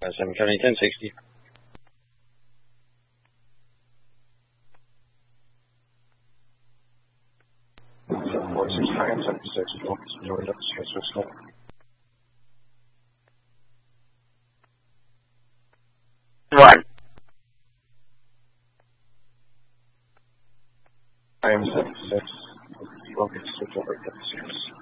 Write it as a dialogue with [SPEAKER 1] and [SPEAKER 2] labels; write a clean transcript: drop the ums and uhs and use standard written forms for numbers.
[SPEAKER 1] 770 1060.
[SPEAKER 2] Right.
[SPEAKER 1] I am 76. You want me to switch over to 6.